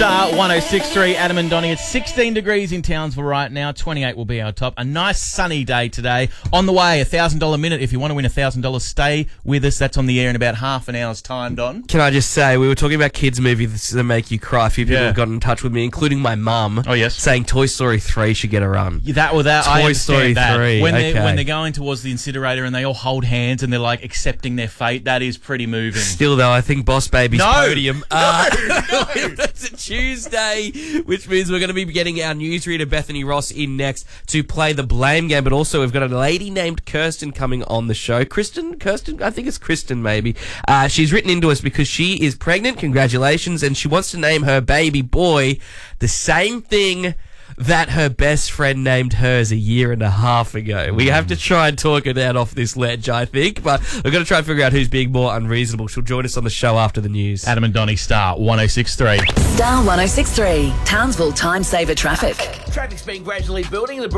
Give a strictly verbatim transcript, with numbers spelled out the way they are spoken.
Star one oh six point three, Adam and Donnie. It's sixteen degrees in Townsville right now. twenty-eight will be our top. A nice sunny day today. On the way, a one thousand dollars minute. If you want to win one thousand dollars, stay with us. That's on the air in about half an hour's time, Don. Can I just say, we were talking about kids' movies that make you cry. A few people Yeah. have gotten in touch with me, including my mum. Oh, yes. Saying Toy Story three should get a run. Yeah, That or that, I Toy understand Story that. three, When they're, okay. when they're going towards the incinerator and they all hold hands and they're like accepting their fate, that is pretty moving. Still, though, I think Boss Baby's No. podium. Uh, No. That's a Tuesday, which means we're going to be getting our newsreader Bethany Ross in next to play the blame game. But also, we've got a lady named Kirsten coming on the show. Kristen, Kirsten, I think it's Kristen, maybe. Uh, she's written into us because she is pregnant. Congratulations, and she wants to name her baby boy the same thing that her best friend named hers a year and a half ago. We have to try and talk her down off this ledge, I think, but we're going to try and figure out who's being more unreasonable. She'll join us on the show after the news. Adam and Donnie, Star one oh six point three. Star one oh six point three, Townsville Time Saver Traffic. Traffic's been gradually building. The